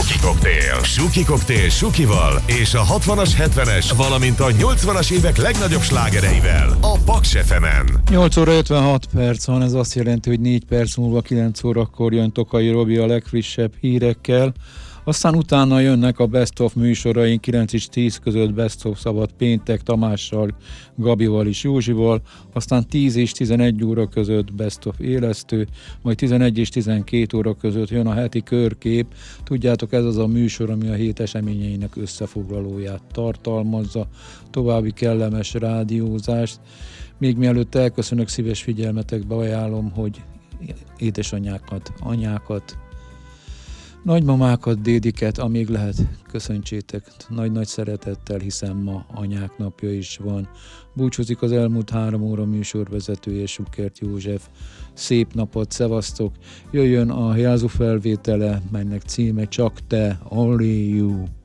Suki Koktél. Suki Koktél Sukival és a 60-as, 70-es, valamint a 80-as évek legnagyobb slágereivel a Paks FM-en. 8 óra 56 perc van, ez azt jelenti, hogy 4 perc múlva 9 órakor jön Tokai Robi a legfrissebb hírekkel. Aztán utána jönnek a Best of műsoraink, 9 és 10 között Best of Szabad péntek Tamással, Gabival és Józsival, aztán 10 és 11 óra között Best of élesztő, majd 11 és 12 óra között jön a heti körkép. Tudjátok, ez az a műsor, ami a hét eseményeinek összefoglalóját tartalmazza. További kellemes rádiózást. Még mielőtt elköszönök, szíves figyelmetekbe ajánlom, hogy édesanyákat, anyákat, nagymamákat, dédiket, amíg lehet, köszöntsétek nagy-nagy szeretettel, hiszen ma anyák napja is van. Búcsúzik az elmúlt 3 óra műsorvezetője, Sukert József. Szép napot, szevasztok! Jöjjön a jelző felvétele, melynek címe Csak te, Only You.